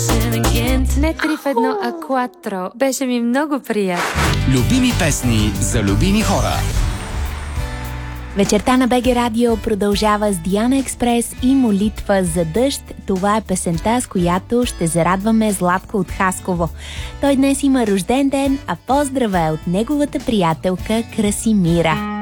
Не 3 в 1, а 4. Беше ми много приятно. Любими песни за любими хора. Вечерта на БГ Радио продължава с Диана Експрес и Молитва за дъжд. Това е песента, с която ще зарадваме Златко от Хасково. Той днес има рожден ден, а поздрава е от неговата приятелка Красимира.